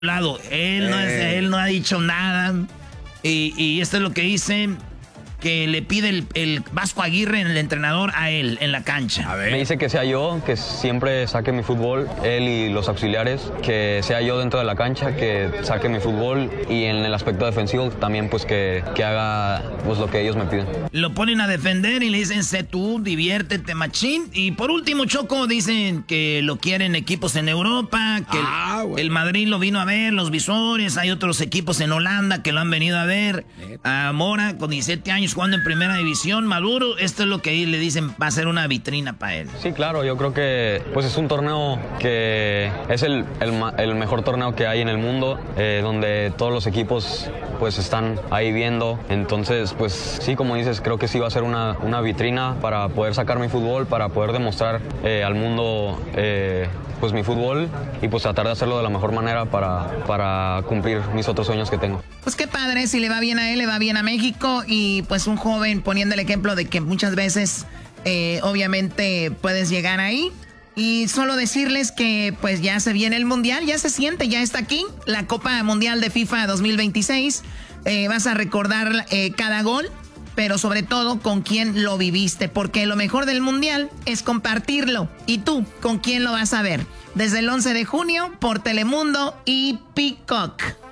lado. Él no ha dicho nada. Y esto es lo que dice, que le pide el Vasco Aguirre, el entrenador, a él en la cancha. A ver. Me dice que sea yo, que siempre saque mi fútbol, él y los auxiliares, que sea yo dentro de la cancha, que saque mi fútbol, y en el aspecto defensivo también pues que haga pues lo que ellos me piden. Lo ponen a defender y le dicen, sé tú, diviértete machín. Y por último, Choco, dicen que lo quieren equipos en Europa, que el Madrid lo vino a ver, los Visores, hay otros equipos en Holanda que lo han venido a ver. A Mora, con 17 años, jugando en primera división. Maduro, esto es lo que le dicen, va a ser una vitrina para él. Sí, claro, yo creo que pues es un torneo que es el mejor torneo que hay en el mundo, donde todos los equipos pues están ahí viendo. Entonces, pues sí, como dices, creo que sí va a ser una vitrina para poder sacar mi fútbol, para poder demostrar al mundo pues mi fútbol, y pues tratar de hacerlo de la mejor manera para cumplir mis otros sueños que tengo. Pues qué padre, si le va bien a él, le va bien a México, y pues un joven poniendo el ejemplo de que muchas veces obviamente puedes llegar ahí. Y solo decirles que pues ya se viene el Mundial, ya se siente, ya está aquí la Copa Mundial de FIFA 2026. Vas a recordar cada gol, pero sobre todo con quién lo viviste, porque lo mejor del Mundial es compartirlo. ¿Y tú, con quién lo vas a ver? Desde el 11 de junio por Telemundo y Peacock.